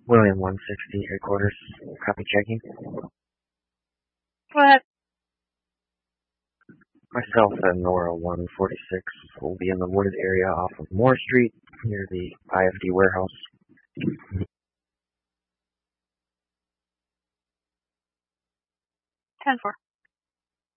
William 160, headquarters. Copy checking. Go ahead. Myself and Nora 146 will be in the wooded area off of Moore Street near the IFD warehouse. 10-4.